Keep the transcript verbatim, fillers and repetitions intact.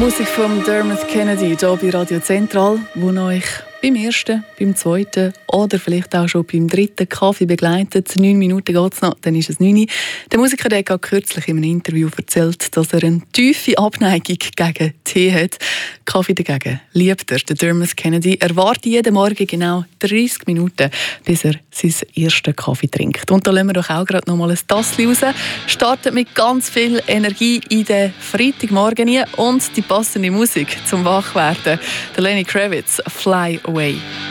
Musik von Dermot Kennedy hier bei Radio Zentral, wo euch beim ersten, beim zweiten oder vielleicht auch schon beim dritten Kaffee begleitet. Neun Minuten geht es noch, dann ist es neun. Der Musiker der hat kürzlich in einem Interview erzählt, dass er eine tiefe Abneigung gegen Tee hat. Kaffee dagegen liebt er. Der Dermot Kennedy erwartet jeden Morgen genau dreißig Minuten, bis er seinen ersten Kaffee trinkt. Und da lassen wir doch auch gerade noch mal ein Tassel raus. Startet mit ganz viel Energie in den Freitagmorgen rein und die passende Musik zum Wachwerden. Der Lenny Kravitz, Fly Away.